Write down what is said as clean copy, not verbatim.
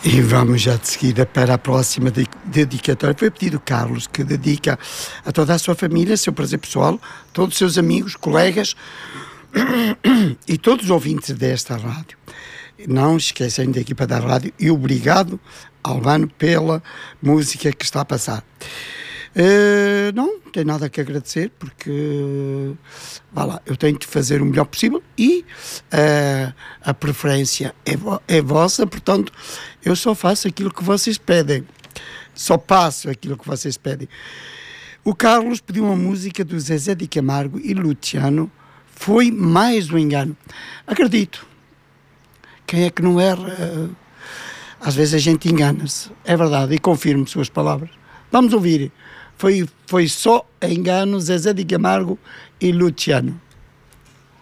E vamos já de seguida para a próxima dedicatória. Foi pedido Carlos, que dedica a toda a sua família, seu prazer pessoal, todos os seus amigos, colegas e todos os ouvintes desta rádio. Não esquecem da equipa da rádio e obrigado, Albano, pela música que está a passar. Não tenho nada que agradecer, porque vá lá, eu tenho de fazer o melhor possível e a preferência é vossa, portanto eu só faço aquilo que vocês pedem, só passo aquilo que vocês pedem. O Carlos pediu uma música do Zezé de Camargo e Luciano. Foi mais um engano. Acredito. Quem é que não erra? Às vezes a gente engana-se, é verdade, e confirmo suas palavras. Vamos ouvir. Foi só engano, Zezé de Camargo e Luciano.